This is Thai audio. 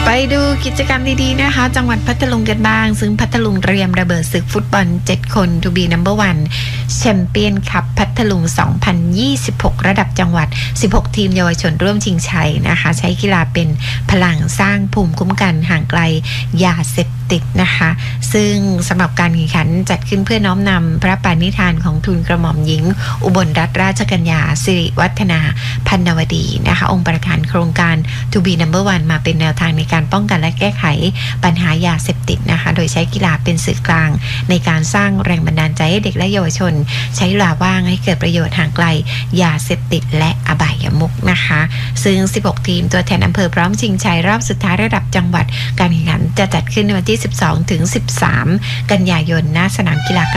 ไปดูกิจกรรมดีๆนะคะจังหวัดพัทลุงกันบ้างซึ่งพัทลุงเตรียมระเบิดศึกฟุตบอล7คนทูบีนัมเบอร์วันแชมเปี้ยนคัพพัทลุง2026ระดับจังหวัด16ทีมเยาวชนร่วมชิงชัยนะคะใช้กีฬาเป็นพลังสร้างภูมิคุ้มกันห่างไกลยาเสพติดนะคะซึ่งสำหรับการแข่งขันจัดขึ้นเพื่อน้อมนำพระปาณิธานของทูลกระหม่อมหญิงอุบลรัตนราชกัญญาสิริวัฒนาพันนวดีนะคะองค์ประธานโครงการ To be number one มาเป็นแนวทางในการป้องกันและแก้ไขปัญหายาเสพติดนะคะโดยใช้กีฬาเป็นสื่อกลางในการสร้างแรงบันดาลใจให้เด็กและเยาวชนใช้เวลาว่างให้เกิดประโยชน์ห่างไกลยาเสพติดและอบายมุขนะคะซึ่ง16ทีมตัวแทนอำเภอพร้อมชิงชัยรอบสุดท้ายระดับจังหวัดการแข่งขันจะจัดขึ้นในวันที่12 ถึง 13 กันยายนณสนามกีฬาก